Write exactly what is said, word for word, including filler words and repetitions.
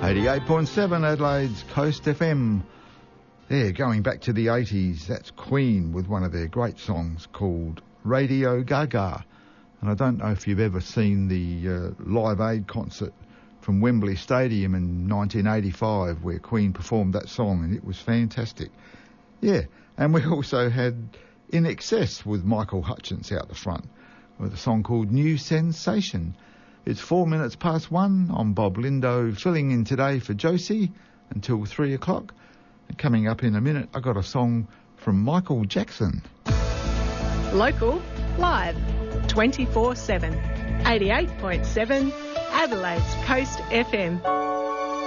eighty-eight point seven Adelaide's Coast F M. There, going back to the eighties, that's Queen with one of their great songs called Radio Gaga. And I don't know if you've ever seen the uh, Live Aid concert from Wembley Stadium in nineteen eighty-five where Queen performed that song, and it was fantastic. Yeah, and we also had In Excess with Michael Hutchence out the front with a song called New Sensation. It's four minutes past one. I'm Bob Lindo, filling in today for Josie until three o'clock. And coming up in a minute, I got a song from Michael Jackson. Local, live, twenty-four seven. eighty-eight point seven Adelaide's Coast F M.